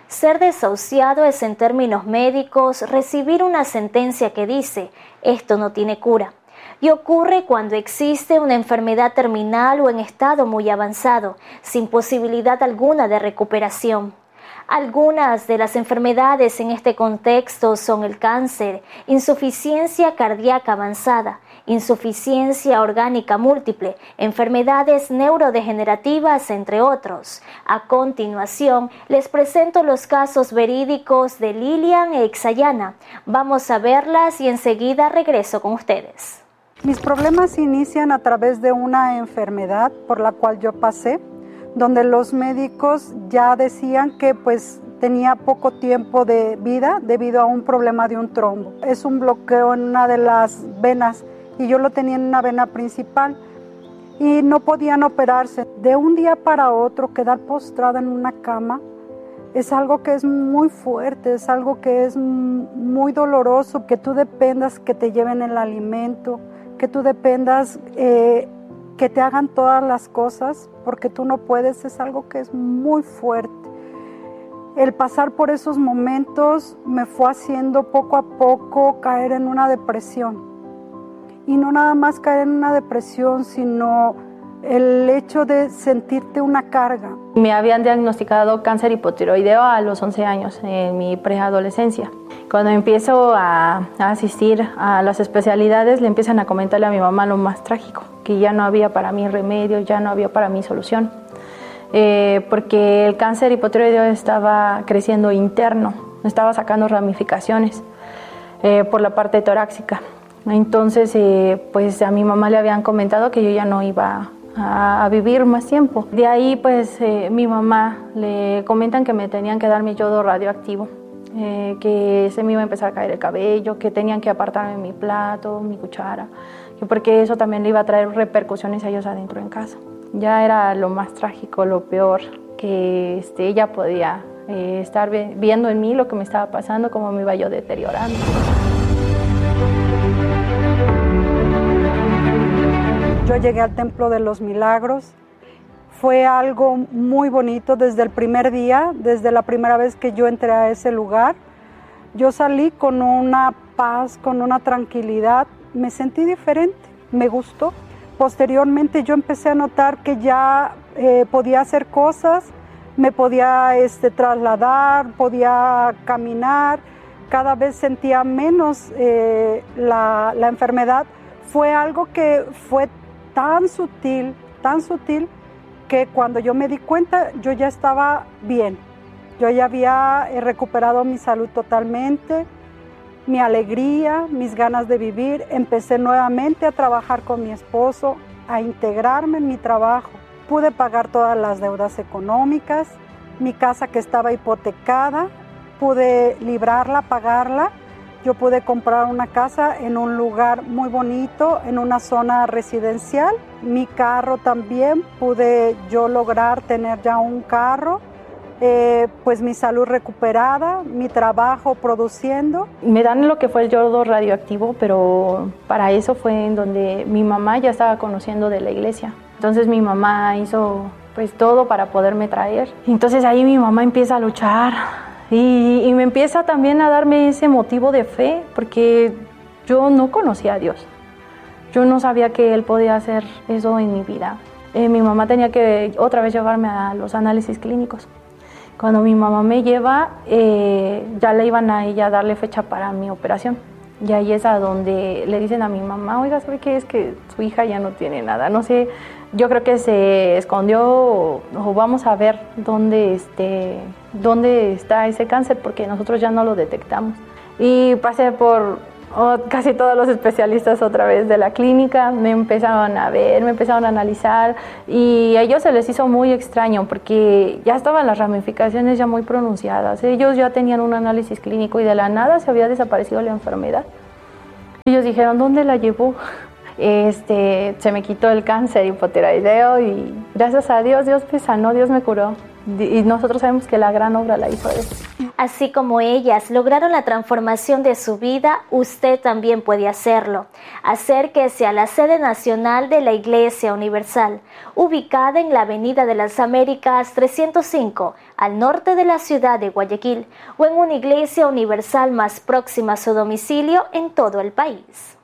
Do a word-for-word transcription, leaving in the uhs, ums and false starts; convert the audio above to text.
Ser desahuciado es, en términos médicos, recibir una sentencia que dice, esto no tiene cura. Y ocurre cuando existe una enfermedad terminal o en estado muy avanzado, sin posibilidad alguna de recuperación. Algunas de las enfermedades en este contexto son el cáncer, insuficiencia cardíaca avanzada, insuficiencia orgánica múltiple, enfermedades neurodegenerativas, entre otros. A continuación, les presento los casos verídicos de Lilian e Ixayana. Vamos a verlas y enseguida regreso con ustedes. Mis problemas inician a través de una enfermedad por la cual yo pasé, donde los médicos ya decían que pues tenía poco tiempo de vida debido a un problema de un trombo. Es un bloqueo en una de las venas y yo lo tenía en una vena principal y no podían operarse. De un día para otro quedar postrada en una cama es algo que es muy fuerte, es algo que es muy doloroso, que tú dependas que te lleven el alimento, que tú dependas eh, que te hagan todas las cosas porque tú no puedes, es algo que es muy fuerte. El pasar por esos momentos me fue haciendo poco a poco caer en una depresión. Y no nada más caer en una depresión, sino el hecho de sentirte una carga. Me habían diagnosticado cáncer hipotiroideo a los once años, en mi preadolescencia. Cuando empiezo a, a asistir a las especialidades, le empiezan a comentarle a mi mamá lo más trágico, que ya no había para mí remedio, ya no había para mí solución. Eh, porque el cáncer hipotiroideo estaba creciendo interno, estaba sacando ramificaciones eh, por la parte torácica. Entonces, eh, pues a mi mamá le habían comentado que yo ya no iba a, a vivir más tiempo. De ahí, pues eh, mi mamá le comentan que me tenían que dar mi yodo radioactivo, eh, que se me iba a empezar a caer el cabello, que tenían que apartarme mi plato, mi cuchara, que porque eso también le iba a traer repercusiones a ellos adentro en casa. Ya era lo más trágico, lo peor, que este, ella podía eh, estar viendo en mí lo que me estaba pasando, cómo me iba yo deteriorando. Yo llegué al Templo de los Milagros, fue algo muy bonito desde el primer día, desde la primera vez que yo entré a ese lugar. Yo salí con una paz, con una tranquilidad, me sentí diferente, me gustó. Posteriormente yo empecé a notar que ya eh, podía hacer cosas, me podía este, trasladar, podía caminar, cada vez sentía menos eh, la, la enfermedad. Fue algo que fue tan sutil, tan sutil, que cuando yo me di cuenta yo ya estaba bien. Yo ya había recuperado mi salud totalmente, mi alegría, mis ganas de vivir. Empecé nuevamente a trabajar con mi esposo, a integrarme en mi trabajo. Pude pagar todas las deudas económicas, mi casa que estaba hipotecada, pude librarla, pagarla. Yo pude comprar una casa en un lugar muy bonito, en una zona residencial. Mi carro también, pude yo lograr tener ya un carro. Eh, pues mi salud recuperada, mi trabajo produciendo. Me dan lo que fue el yodo radioactivo, pero para eso fue en donde mi mamá ya estaba conociendo de la iglesia. Entonces mi mamá hizo pues todo para poderme traer. Entonces ahí mi mamá empieza a luchar y, y me empieza también a darme ese motivo de fe, porque yo no conocía a Dios. Yo no sabía que Él podía hacer eso en mi vida. Eh, mi mamá tenía que otra vez llevarme a los análisis clínicos. Cuando mi mamá me lleva, eh, ya le iban a ella a darle fecha para mi operación. Y ahí es a donde le dicen a mi mamá, oiga, ¿sabe qué? Es que su hija ya no tiene nada. No sé, yo creo que se escondió o, o vamos a ver dónde, este, dónde está ese cáncer, porque nosotros ya no lo detectamos. Y pasé por oh, casi todos los especialistas otra vez de la clínica, me empezaron a ver, me empezaron a analizar y a ellos se les hizo muy extraño porque ya estaban las ramificaciones ya muy pronunciadas. Ellos ya tenían un análisis clínico y de la nada se había desaparecido la enfermedad. Ellos dijeron, ¿dónde la llevó? Este, se me quitó el cáncer hipotiroideo y gracias a Dios, Dios me sanó, Dios me curó. y nosotros sabemos que la gran obra la hizo Él. Así como ellas lograron la transformación de su vida, usted también puede hacerlo. Acérquese a la sede nacional de la Iglesia Universal, ubicada en la Avenida de las Américas trescientos cinco, al norte de la ciudad de Guayaquil, o en una iglesia universal más próxima a su domicilio en todo el país.